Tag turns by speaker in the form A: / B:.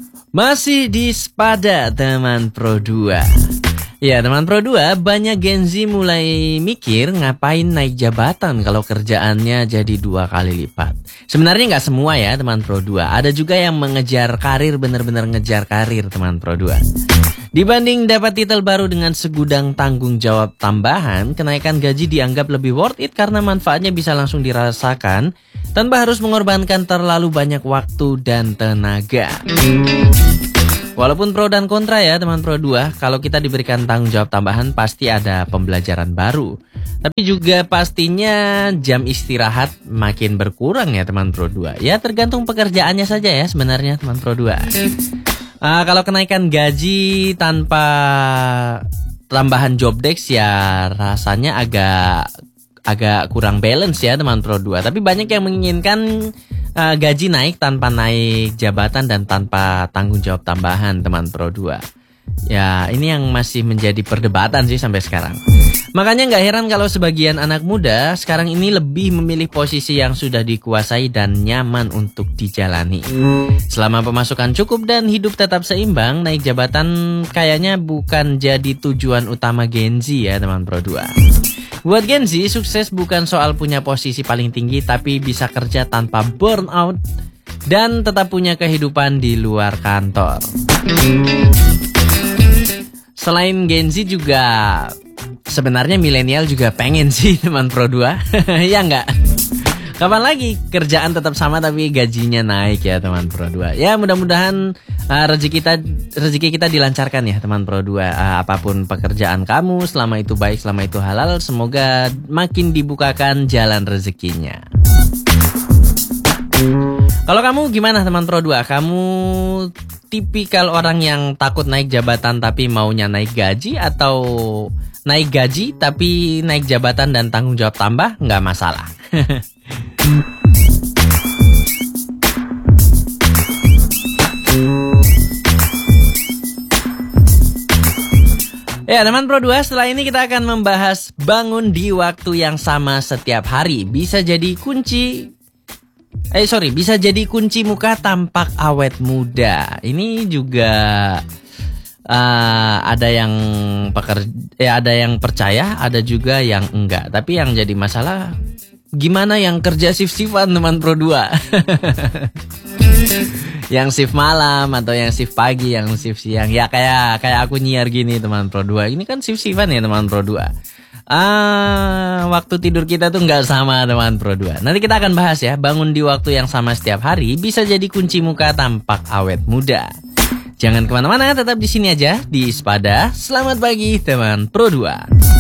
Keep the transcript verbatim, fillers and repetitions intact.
A: Masih di Spada teman Pro dua. Ya teman Pro dua, banyak Gen Z mulai mikir ngapain naik jabatan kalau kerjaannya jadi dua kali lipat. Sebenarnya nggak semua ya teman Pro dua. Ada juga yang mengejar karir, benar-benar ngejar karir teman Pro dua. Dibanding dapat titel baru dengan segudang tanggung jawab tambahan, kenaikan gaji dianggap lebih worth it karena manfaatnya bisa langsung dirasakan tanpa harus mengorbankan terlalu banyak waktu dan tenaga. Walaupun pro dan kontra ya teman Pro dua, kalau kita diberikan tanggung jawab tambahan pasti ada pembelajaran baru. Tapi juga pastinya jam istirahat makin berkurang ya teman Pro dua. Ya tergantung pekerjaannya saja ya sebenarnya teman Pro dua. Uh, kalau kenaikan gaji tanpa tambahan job desk ya rasanya agak agak kurang balance ya teman Pro dua. Tapi banyak yang menginginkan uh, gaji naik tanpa naik jabatan dan tanpa tanggung jawab tambahan teman Pro dua. Ya ini yang masih menjadi perdebatan sih sampai sekarang. Makanya gak heran kalau sebagian anak muda sekarang ini lebih memilih posisi yang sudah dikuasai dan nyaman untuk dijalani. Selama pemasukan cukup dan hidup tetap seimbang, naik jabatan kayaknya bukan jadi tujuan utama Gen Z ya teman Pro dua. Buat Gen Z, sukses bukan soal punya posisi paling tinggi, tapi bisa kerja tanpa burnout dan tetap punya kehidupan di luar kantor. Selain Gen Z juga sebenarnya milenial juga pengen sih teman Pro dua. Ya enggak? Kapan lagi kerjaan tetap sama tapi gajinya naik ya teman Pro dua. Ya mudah-mudahan uh, rezeki kita rezeki kita dilancarkan ya teman Pro dua. Uh, apapun pekerjaan kamu, selama itu baik, selama itu halal, semoga makin dibukakan jalan rezekinya. Kalau kamu gimana teman Pro dua? Kamu tipikal orang yang takut naik jabatan tapi maunya naik gaji, atau naik gaji tapi naik jabatan dan tanggung jawab tambah nggak masalah? Ya teman Pro dua, setelah ini kita akan membahas bangun di waktu yang sama setiap hari. Bisa jadi kunci Eh sorry, bisa jadi kunci muka tampak awet muda. Ini juga uh, ada yang pekerja, eh, ada yang percaya, ada juga yang enggak. Tapi yang jadi masalah, gimana yang kerja shift-shiftan teman Pro dua? Yang shift malam atau yang shift pagi, yang shift siang. Ya kayak kayak aku nyiar gini teman Pro dua. Ini kan shift-shiftan ya teman Pro dua. Ah, waktu tidur kita tuh nggak sama teman Pro dua. Nanti kita akan bahas ya, bangun di waktu yang sama setiap hari bisa jadi kunci muka tampak awet muda. Jangan kemana-mana, tetap di sini aja di Spada. Selamat pagi teman Pro dua.